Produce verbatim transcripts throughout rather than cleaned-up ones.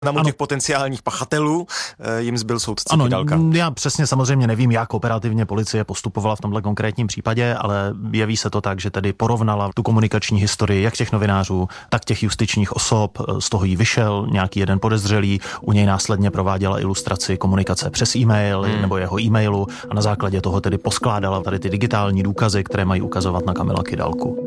Ano. Těch potenciálních pachatelů jim zbyl soudce ano, Kydálka. Já přesně samozřejmě nevím, jak operativně policie postupovala v tomhle konkrétním případě, ale jeví se to tak, že tedy porovnala tu komunikační historii jak těch novinářů, tak těch justičních osob, z toho jí vyšel nějaký jeden podezřelý, u něj následně prováděla ilustraci komunikace přes e-mail hmm. nebo jeho e-mailu a na základě toho tedy poskládala tady ty digitální důkazy, které mají ukazovat na Kamila Kydálku.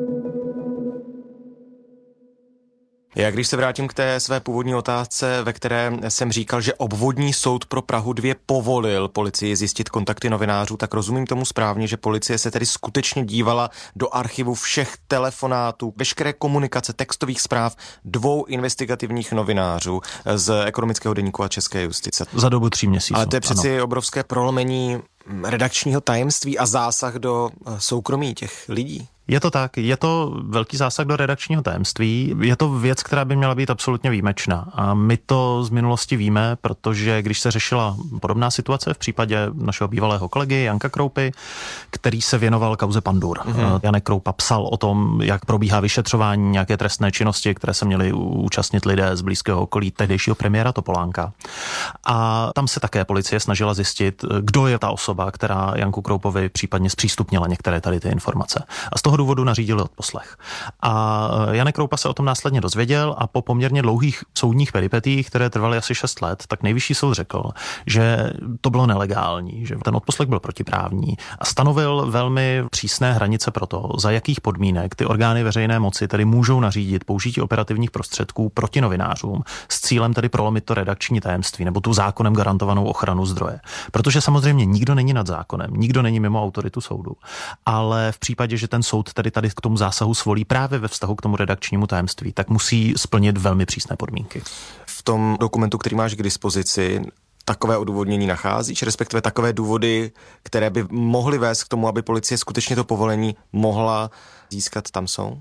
Já když se vrátím k té své původní otázce, ve které jsem říkal, že obvodní soud pro Prahu dva povolil policii zjistit kontakty novinářů, tak rozumím tomu správně, že policie se tedy skutečně dívala do archivu všech telefonátů, veškeré komunikace, textových zpráv dvou investigativních novinářů z Ekonomického deníku a České justice. Za dobu tří měsíců. Ale to je přeci ano. obrovské prolomení redakčního tajemství a zásah do soukromí těch lidí. Je to tak, je to velký zásah do redakčního tajemství, je to věc, která by měla být absolutně výjimečná a my to z minulosti víme, protože když se řešila podobná situace v případě našeho bývalého kolegy Janka Kroupy, který se věnoval kauze Pandur. Mm-hmm. Janek Kroupa psal o tom, jak probíhá vyšetřování nějaké trestné činnosti, které se měli účastnit lidé z blízkého okolí tehdejšího premiéra Topolánka. A tam se také policie snažila zjistit, kdo je ta osoba, která Janku Kroupovi případně zpřístupnila některé tady ty informace. A z toho důvodu nařídili odposlech. A Janek Kroupa se o tom následně dozvěděl a po poměrně dlouhých soudních peripetích, které trvaly asi šest let, tak nejvyšší soud řekl, že to bylo nelegální, že ten odposlech byl protiprávní a stanovil velmi přísné hranice pro to, za jakých podmínek ty orgány veřejné moci tedy můžou nařídit použití operativních prostředků proti novinářům s cílem tedy prolomit to redakční tajemství nebo tu zákonem garantovanou ochranu zdroje. Protože samozřejmě nikdo není nad zákonem, nikdo není mimo autoritu soudu, ale v případě, že ten soud tedy tady k tomu zásahu svolí právě ve vztahu k tomu redakčnímu tajemství, tak musí splnit velmi přísné podmínky. V tom dokumentu, který máš k dispozici, takové odůvodnění nacházíš, respektive takové důvody, které by mohly vést k tomu, aby policie skutečně to povolení mohla získat, tam jsou?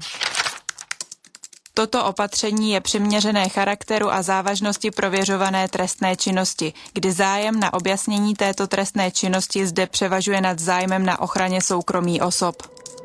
Toto opatření je přiměřené charakteru a závažnosti prověřované trestné činnosti, kdy zájem na objasnění této trestné činnosti zde převažuje nad zájmem na ochraně soukromí osob.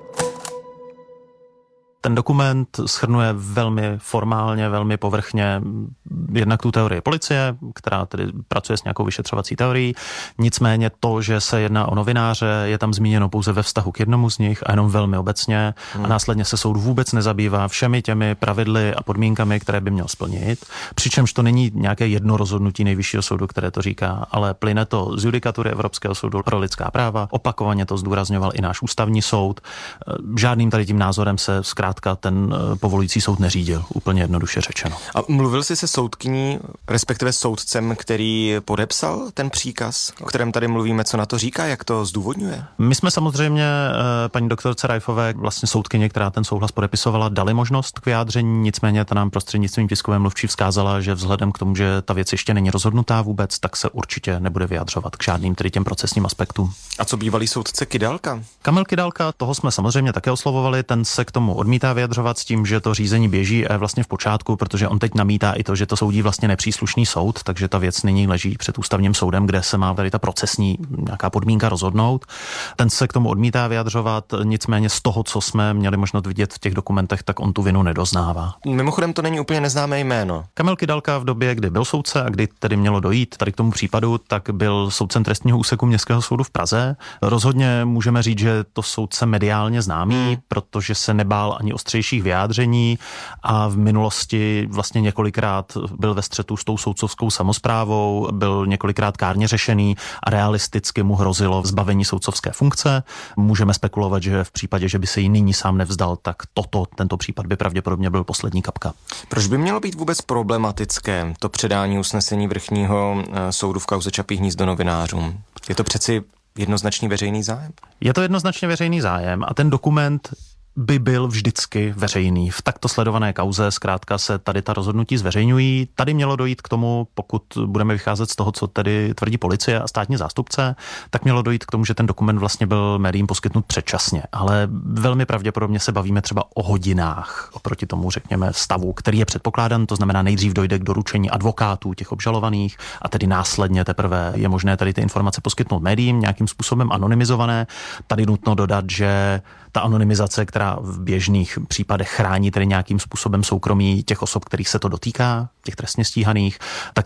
Ten dokument shrnuje velmi formálně, velmi povrchně jednak tu teorii policie, která tedy pracuje s nějakou vyšetřovací teorií. Nicméně to, že se jedná o novináře, je tam zmíněno pouze ve vztahu k jednomu z nich a jenom velmi obecně. Hmm. A následně se soud vůbec nezabývá všemi těmi pravidly a podmínkami, které by měl splnit. Přičemž to není nějaké jedno rozhodnutí nejvyššího soudu, které to říká, ale plyne to z judikatury Evropského soudu pro lidská práva. Opakovaně to zdůrazňoval i náš ústavní soud. Žádným tady tím názorem se zkrátka ten povolující soud neřídil, úplně jednoduše řečeno. A mluvil jsi se soudkyní, respektive soudcem, který podepsal ten příkaz, o kterém tady mluvíme, co na to říká, jak to zdůvodňuje? My jsme samozřejmě paní doktorce Rajfové, vlastně soudkyně, která ten souhlas podepisovala, dali možnost k vyjádření, nicméně ta nám prostřednictvím tiskové mluvčí vzkázala, že vzhledem k tomu, že ta věc ještě není rozhodnutá vůbec, tak se určitě nebude vyjadřovat k žádným tedy těm procesním aspektům. A co bývalý soudce Kydálka? Kamil Kydálka, toho jsme samozřejmě také oslovovali, ten se k tomu odmítá vyjadřovat s tím, že to řízení běží a je vlastně v počátku, protože on teď namítá i to, že to soudí vlastně nepříslušný soud, takže ta věc nyní leží před ústavním soudem, kde se má tady ta procesní nějaká podmínka rozhodnout. Ten se k tomu odmítá vyjadřovat, nicméně z toho, co jsme měli možnost vidět v těch dokumentech, tak on tu vinu nedoznává. Mimochodem to není úplně neznámé jméno. Kamil Kydálka v době, kdy byl soudce a kdy tedy mělo dojít tady k tomu případu, tak byl soudcem trestního úseku Městského soudu v Praze. Rozhodně můžeme říct, že to soudce mediálně známý, hmm. protože se nebál ani ostřejších vyjádření a v minulosti vlastně několikrát byl ve střetu s tou soudcovskou samosprávou, byl několikrát kárně řešený a realisticky mu hrozilo zbavení soudcovské funkce. Můžeme spekulovat, že v případě, že by se jí nyní sám nevzdal, tak toto, tento případ by pravděpodobně byl poslední kapka. Proč by mělo být vůbec problematické to předání usnesení vrchního soudu v kauze Čapí hnízdo novinářům? Je to přeci jednoznačný veřejný zájem? Je to jednoznačně veřejný zájem a ten dokument by byl vždycky veřejný. V takto sledované kauze zkrátka se tady ta rozhodnutí zveřejňují. Tady mělo dojít k tomu, pokud budeme vycházet z toho, co tedy tvrdí policie a státní zástupce, tak mělo dojít k tomu, že ten dokument vlastně byl médiím poskytnut předčasně. Ale velmi pravděpodobně se bavíme třeba o hodinách oproti tomu, řekněme, stavu, který je předpokládán, to znamená nejdřív dojde k doručení advokátů těch obžalovaných a tedy následně teprve je možné tady ty informace poskytnout médiím nějakým způsobem anonymizované. Tady nutno dodat, že ta anonymizace, která v běžných případech chrání tedy nějakým způsobem soukromí těch osob, kterých se to dotýká, těch trestně stíhaných, tak